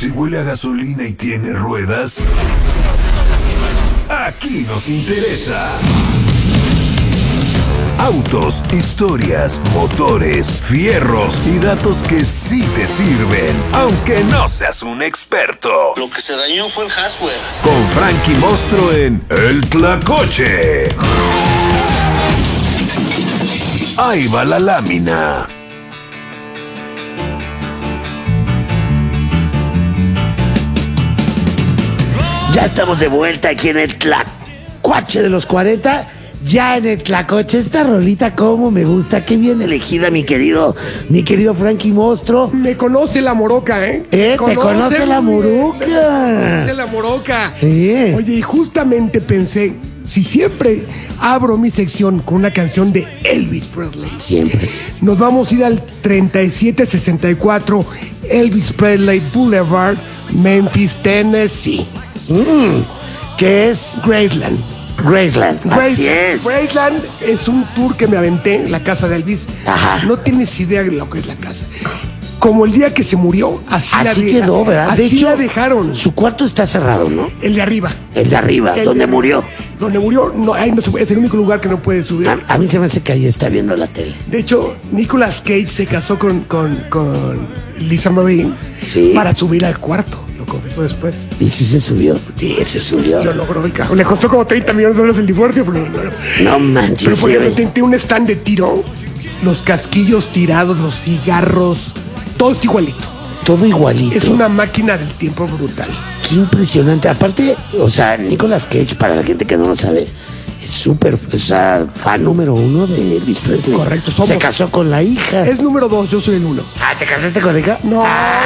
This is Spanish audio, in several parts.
Si huele a gasolina y tiene ruedas, aquí nos interesa. Autos, historias, motores, fierros y datos que sí te sirven, aunque no seas un experto. Lo que se dañó fue el hardware. Con Frankie Mostro en El Tlacoche. Ahí va la lámina. Ya estamos de vuelta aquí en el Tlacuache de los 40. Ya en el Tlacoche, esta rolita como me gusta, qué bien elegida, mi querido Frankie Mostro. Me conoce la moroca, ¿eh? Te conoce la moroca. Me conoce la moroca. Sí. Oye, y justamente pensé, si siempre abro mi sección con una canción de Elvis Presley, Siempre. nos vamos a ir al 3764 Elvis Presley Boulevard, Memphis, Tennessee. ¿Qué es? Graceland. Graceland. Así es. Graceland es un tour que me aventé en la casa de Elvis. Ajá. No tienes idea de lo que es la casa. Como el día que se murió, así quedó, ¿verdad? Así De hecho, la dejaron. Su cuarto está cerrado, ¿no? El de arriba. El de arriba, donde murió. Donde murió, no, ahí no se puede, es el único lugar que no puede subir. A mí se me hace que ahí está viendo la tele. De hecho, Nicolas Cage se casó con Lisa Marie para subir al cuarto. Lo confesó después. ¿Y si se subió? Sí, se subió. Lo logró el cabrón. Le costó como 30 millones de dólares el divorcio, pero no manches. Pero por ejemplo, intenté un stand de tiro, los casquillos tirados, los cigarros, todo es igualito. Todo igualito. Es una máquina del tiempo brutal. Qué impresionante. Aparte, o sea, Nicolas Cage, para la gente que no lo sabe, es súper, o sea, fan número 1 de Elvis Presley. Correcto, somos. Se casó con la hija. Es número 2, yo soy el 1. Ah, ¿te casaste con la hija? No,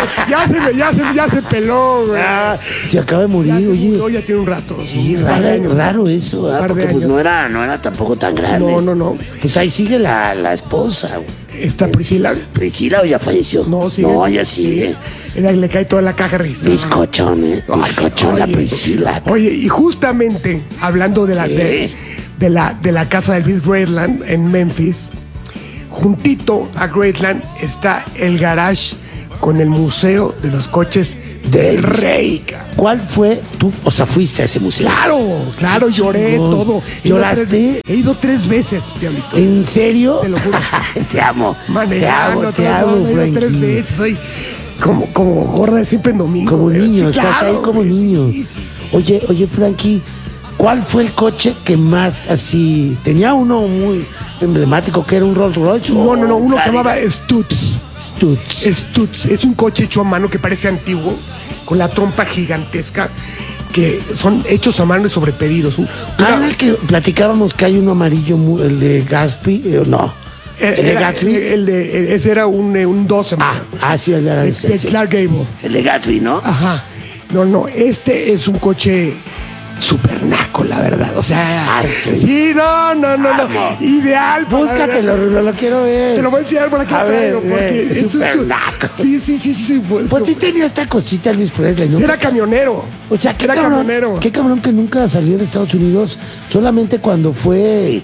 ya se peló, güey. Se acaba de morir, Ya oye. ya tiene un rato. Sí, un par de años. raro eso, Un par de porque pues años. no era tampoco tan grande. No. Pues ahí sigue la esposa, güey. ¿Está Priscila? Priscila, ¿o ya falleció? No, sí. No, ya sigue. Le cae toda la caja registrada. Bizcochón, Bizcochón, la Priscila. Oye, y justamente hablando de la casa de Elvis Graceland en Memphis, juntito a Graceland está el garage con el museo de los coches del rey. ¿Cuál fue tú? O sea, fuiste a ese museo. Claro, lloré todo. ¿Lloraste? He ido 3 veces, diablito. ¿En serio? Te lo juro. Te amo. Manejando, te amo, he ido 3 Frankie. veces. Soy como gorda de siempre en domingo. Como niño, Sí, estás ahí como niño. Sí. Oye, Frankie, ¿cuál fue el coche que más así? Tenía uno muy emblemático que era un Rolls Royce. No, uno se llamaba Stutz. Stutz. Es un coche hecho a mano que parece antiguo, con la trompa gigantesca, que son hechos a mano y sobre pedidos. Era el que platicábamos que hay uno amarillo, el de Gatsby, no. ¿El de Gatsby? Ese era un 12. Sí, el era ese. Es Clark Gable. El de Gatsby, ¿no? Ajá. No, este es un coche super naco, la verdad. O sea, sí, no. Ideal. Búscatelo, lo quiero ver. Te lo voy a enseñar por aquí. A ver, porque es super naco. Sí. Pues sí tenía esta cosita Elvis Presley, ¿no? Era camionero. O sea, era camionero. Qué cabrón que nunca salió de Estados Unidos, solamente cuando fue...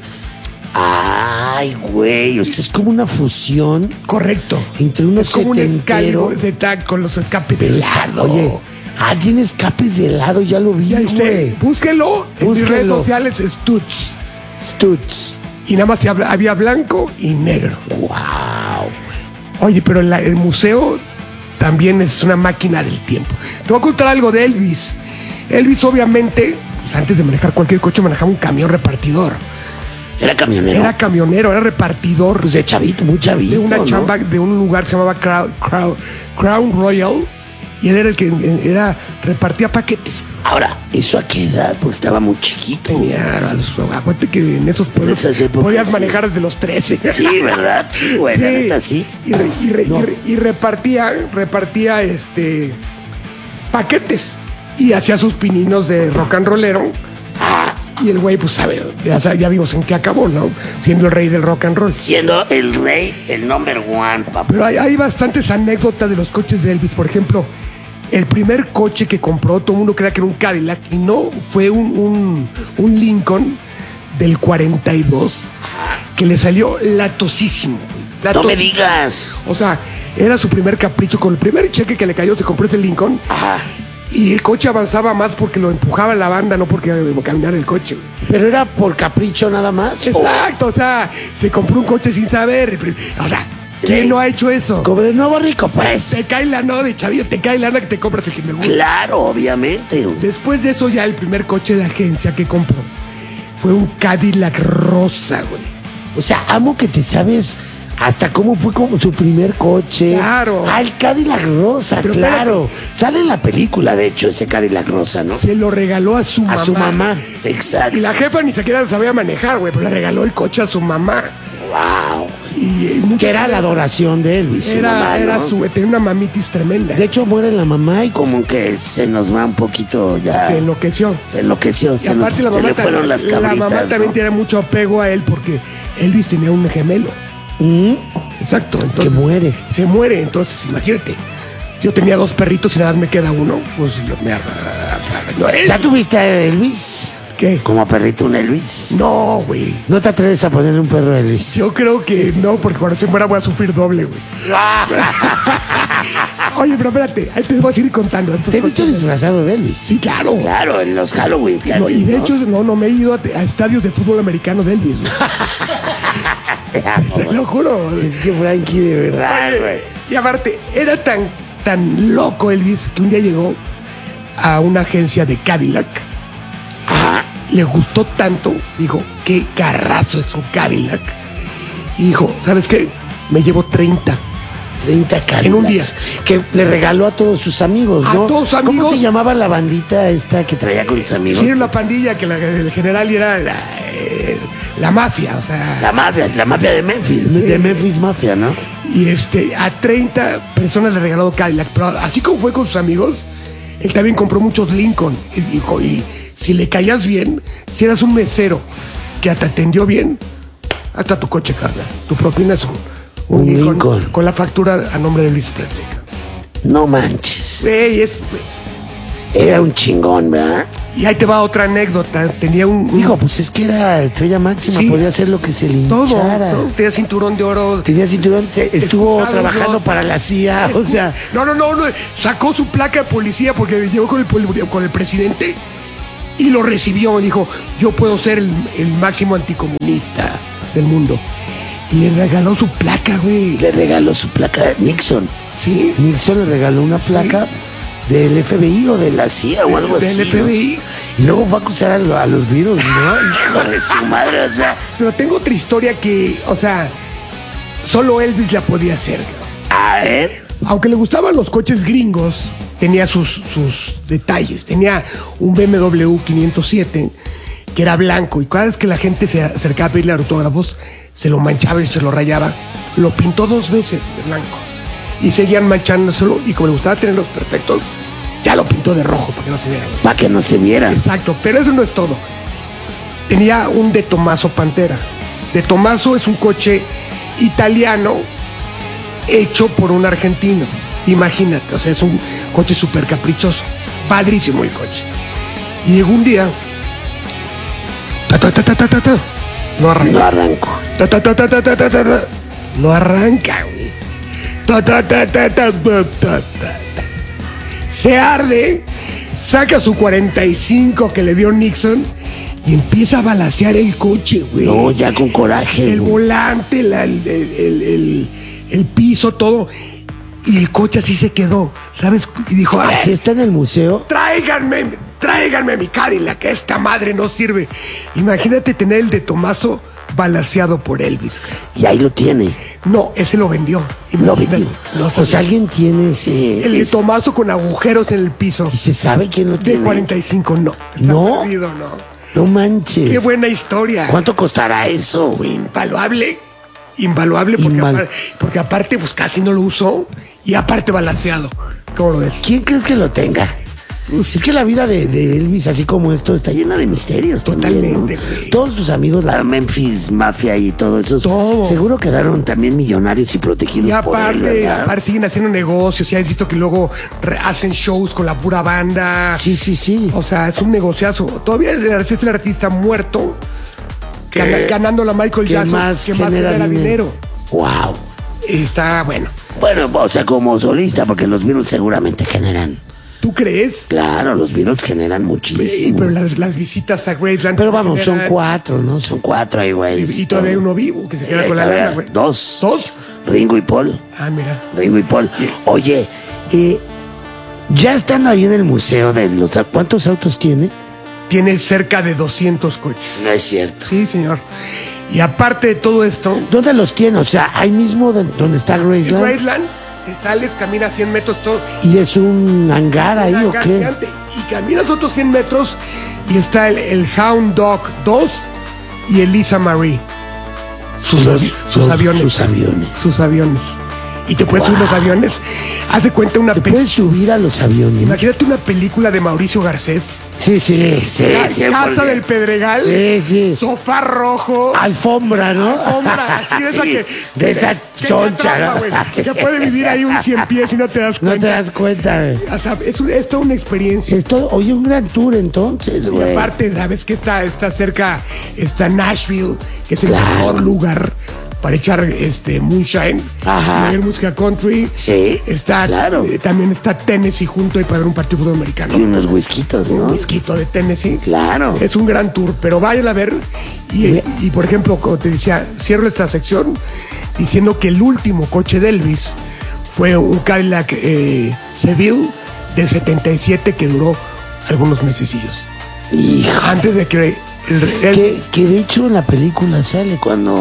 Ay, güey, o sea, es como una fusión. Correcto. Entre unos es como un setentero. Excalibur con los escapes de lado. Oye, tiene escapes de lado, ya lo vi, güey. Búsquelo en mis redes sociales, Stutz. Y nada más había blanco y negro. Wow. Oye, pero el museo también es una máquina del tiempo. Te voy a contar algo de Elvis. Elvis, obviamente, pues antes de manejar cualquier coche, manejaba un camión repartidor. Era camionero. Era repartidor. Pues de chavito, muy chavito. De una ¿no? chamba de un lugar que se llamaba Crown Royal. Y él era el que repartía paquetes. Ahora, ¿eso a qué edad? Porque estaba muy chiquito. Acuérdate que en esos pueblos podías manejar desde los 13. Sí, ¿verdad? Sí, güey, la neta, sí. Y repartía paquetes. Y hacía sus pininos de rock and rollero. Y el güey, pues sabe, ya vimos en qué acabó, ¿no? Siendo el rey del rock and roll. Siendo el rey, el number one, papá. Pero hay bastantes anécdotas de los coches de Elvis. Por ejemplo, el primer coche que compró, todo el mundo creía que era un Cadillac, y no, fue un Lincoln del 42 que le salió latosísimo. No me digas. O sea, Era su primer capricho. Con el primer cheque que le cayó se compró ese Lincoln. Ajá. Y el coche avanzaba más porque lo empujaba la banda, no porque caminara el coche, güey. Pero era por capricho nada más. Exacto, o sea, se compró un coche sin saber. O sea, ¿quién no ha hecho eso? Como de nuevo rico, pues. Te cae la no de chavillo, te cae lana que te compras el que me gusta. Claro, obviamente. Después de eso, ya el primer coche de agencia que compró fue un Cadillac rosa, güey. O sea, amo que te sabes hasta cómo fue como su primer coche. Claro. Ah, el Cadillac rosa, Pero claro. Sale en la película, de hecho, ese Cadillac rosa, ¿no? Se lo regaló a su mamá. A su mamá, exacto. Y la jefa ni siquiera sabía manejar, güey, pero le regaló el coche a su mamá. Wow. Y Que era la adoración de Elvis. su mamá, ¿no? tenía una mamitis tremenda. De hecho, muere la mamá y como que se nos va un poquito ya. Se enloqueció. Se enloqueció. Y Se, aparte se le fueron las cabritas. la mamá también ¿no? tiene mucho apego a él porque Elvis tenía un gemelo. Exacto. Entonces, Que muere. Se muere. Entonces, imagínate. Yo tenía 2 perritos y nada más me queda uno. Pues ¿Ya tuviste a Elvis? ¿Qué? Como perrito un Elvis. No, güey. ¿No te atreves a ponerle un perro a Elvis? Yo creo que no, porque cuando se muera voy a sufrir doble, güey. Oye, pero espérate, ahí te voy a seguir contando. ¿Te he visto disfrazado de Elvis? Sí, claro. Claro, en los Halloween. No, y de hecho, no me he ido a estadios de fútbol americano de Elvis, güey. Te amo, Te lo juro. Es que Frankie, de verdad, güey. Y aparte, era tan loco Elvis que un día llegó a una agencia de Cadillac. Ajá. Le gustó tanto, dijo, qué carrazo es un Cadillac. Y dijo, ¿sabes qué? Me llevo 30. 30 Cadillacs. En un día. Que le regaló a todos sus amigos, ¿A ¿no? todos sus amigos? ¿Cómo se llamaba la bandita esta que traía con sus amigos? Sí, era una pandilla que el general era la mafia, o sea. La mafia de Memphis. Sí. De Memphis Mafia, ¿no? Y a 30 personas le regaló Cadillac. Pero así como fue con sus amigos, él también compró muchos Lincoln. Y dijo, y si le caías bien, si eras un mesero que te atendió bien, hasta tu coche, carnal. Tu propina es un Lincoln con la factura a nombre de Elvis Presley. No manches. Güey, Era un chingón, ¿verdad? y ahí te va otra anécdota. Tenía un Digo, pues es que era estrella máxima, Sí. podía hacer lo que se le hinchara. todo. Tenía cinturón de oro. Tenía cinturón, estuvo Esposado, trabajando yo. para la CIA, o sea. No. Sacó su placa de policía porque llegó con el presidente y lo recibió. Dijo, yo puedo ser el máximo anticomunista del mundo. Y le regaló su placa, güey. Le regaló su placa Nixon. Sí. Nixon le regaló una placa del FBI o de la CIA o algo así. Del FBI. ¿no? Y luego fue a acusar a los virus, ¿no? Hijo de su madre, o sea. Pero tengo otra historia que, o sea, solo Elvis la podía hacer. A ver. Aunque le gustaban los coches gringos, tenía sus detalles. Tenía un BMW 507 que era blanco y cada vez que la gente se acercaba a pedirle autógrafos, se lo manchaba y se lo rayaba. Lo pintó 2 veces de blanco y seguían manchándoselo y como le gustaba tenerlos perfectos, ya lo pintó de rojo para que no se viera. Para que no se viera. Exacto, pero eso no es todo. Tenía un De Tomaso Pantera. De Tomaso es un coche italiano hecho por un argentino. Imagínate, o sea, es un coche súper caprichoso. Padrísimo el coche. Y llegó un día. No arranca. No arrancó. No arranca, güey. Se arde, saca su 45 que le dio Nixon y empieza a balacear el coche, güey. No, ya con coraje. El güey. volante, el piso, todo. Y el coche así se quedó, ¿sabes? Y dijo, a Así ver, está en el museo. tráiganme mi Cadillac, que esta madre no sirve. Imagínate tener el De Tomaso balaceado por Elvis. Y ahí lo tiene. No, ese lo vendió. Lo Imagínate. vendió. No O sabía. sea, alguien tiene ese. El De Tomaso con agujeros en el piso. ¿Y se sabe quién lo De tiene? 45, no. Está ¿No? perdido, no. No manches. Qué buena historia. ¿Cuánto costará eso? Güey, invaluable porque aparte pues casi no lo usó y aparte balanceado. ¿Cómo lo ves? ¿Quién crees que lo tenga? Es que la vida de Elvis, así como esto, está llena de misterios. Totalmente, también, ¿no? güey. Todos sus amigos, la Memphis Mafia y todo eso, Todo. seguro quedaron también millonarios y protegidos Y por él, ¿verdad? aparte siguen haciendo negocios. Ya has visto que luego hacen shows con la pura banda. Sí. O sea, es un negociazo. Todavía es el artista muerto ganando la Michael ¿Qué Jackson más que más genera genera dinero. Wow. Está bueno. Bueno, o sea, como solista, porque los Beatles seguramente generan. ¿Tú crees? Claro, los Beatles generan muchísimo. Pero las visitas a Graceland. Pero vamos, son generan- 4, ¿no? Son 4 ahí, güey. Y todavía hay uno vivo que se queda con la todavía lana, güey. Dos. ¿Dos? Ringo y Paul. Ah, mira. Ringo y Paul. Oye, ya están ahí en el museo de los... ¿Cuántos autos tiene? Tiene cerca de 200 coches. No es cierto. Sí, señor. Y aparte de todo esto, ¿Dónde los tiene? O sea, ahí mismo donde está en Graceland. Graceland te sales, caminas 100 metros todo. ¿Y es un hangar ahí o qué? gigante, y caminas otros 100 metros y está el Hound Dog 2 y el Lisa Marie. Sus aviones. Sus aviones. Sus aviones. Y te puedes subir los aviones. Haz de cuenta una ¿Te película. puedes subir a los aviones? Imagínate una película de Mauricio Garcés. Sí, sí, sí. Casa del Pedregal. Sí, sí. Sofá rojo. Alfombra, ¿no? Alfombra, así de esa Sí, que. de esa que choncha, te atrapa, ¿no? güey, Sí. que puede vivir ahí un 100 pies y no te das No cuenta. te das cuenta, güey. O sea, es toda una experiencia. Esto, oye, un gran tour entonces, Y güey. aparte, sabes que está cerca, está Nashville, que es el Claro. mejor lugar para echar moonshine, Ajá. leer música country. Sí, Está, claro. también está Tennessee junto ahí para ver un partido de fútbol americano. Y unos whiskitos, Un ¿no? whisky de Tennessee. Claro. Es un gran tour, pero vayan a ver. Y por ejemplo, como te decía, cierro esta sección diciendo que el último coche de Elvis fue un Cadillac Seville del 77 que duró algunos mesecillos. Hijo. Antes de que Que de hecho en la película sale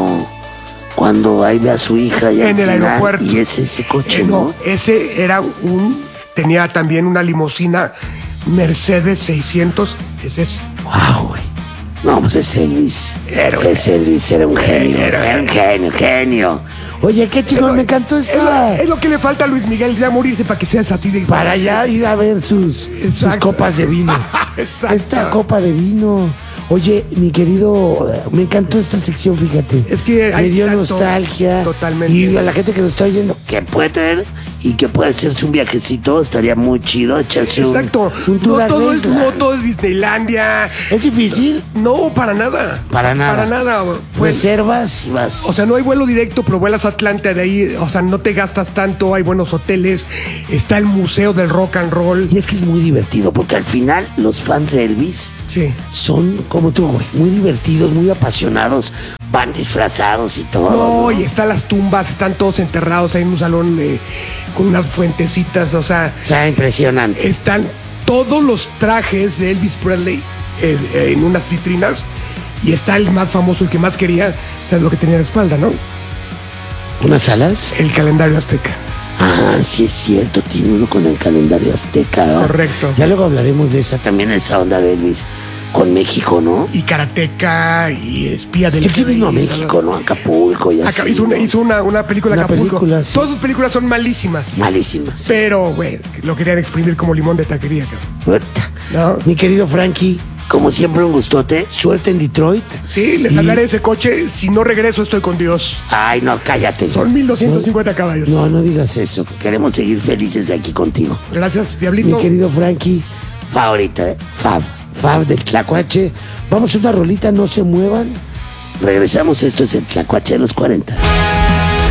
cuando ahí ve a su hija y en el aeropuerto. Y es ese coche, no, ¿no? ese era tenía también una limusina Mercedes 600, ese es. Wow, güey. No, pues es Elvis. Era- Ese Elvis era un genio. Era- Era un genio. Oye, qué chingón, me encantó esta. Es lo que le falta a Luis Miguel, ya morirse para que seas así de. Para allá ir a ver sus Exacto. copas de vino. Exacto. Esta copa de vino. Oye, mi querido, me encantó esta sección, fíjate. Es que me hay dio tanto, nostalgia. totalmente. Y a la gente que nos está oyendo, que puede tener y que puede hacerse un viajecito, estaría muy chido echarse Exacto. un tour No a todo, Graceland. no todo es Disneylandia. ¿Es difícil? No, para nada. Para nada. Para nada. Pues, Reservas y vas. o sea, no hay vuelo directo, pero vuelas a Atlanta de ahí. O sea, no te gastas tanto, hay buenos hoteles. Está el Museo del Rock and Roll. Y es que es muy divertido, porque al final los fans de Elvis Sí. son como tú, güey, muy divertidos, muy apasionados, van disfrazados y todo. No, ¿no? y están las tumbas, están todos enterrados ahí en un salón con unas fuentecitas. O sea, O sea, impresionante. están todos los trajes de Elvis Presley en unas vitrinas. Y está el más famoso, el que más quería, ¿sabes lo que tenía en la espalda, no? ¿Unas alas? El calendario azteca. Ah, sí es cierto, tiene uno con el calendario azteca. ¿verdad? Correcto. Ya luego hablaremos de esa también, esa onda de Elvis con México, ¿no? Y karateca y espía del Él sí vino a FBI, México, ¿no? Acapulco y así. Hizo una película Una Acapulco. película, sí. Todas sus películas son malísimas. Malísimas. Pero, güey, lo querían exprimir como limón de taquería, cabrón. Puta. No. Mi querido Frankie, como siempre un gustote. Suerte en Detroit. Sí, les Y- hablaré de ese coche. Si no regreso, estoy con Dios. Ay, no, cállate. Son 1250 caballos. No, no digas eso. Queremos seguir felices de aquí contigo. Gracias, Mi Diablito. querido Frankie, favorita, ¿eh? Fab del Tlacuache. Vamos a una rolita, no se muevan. Regresamos, esto es el Tlacuache de los 40.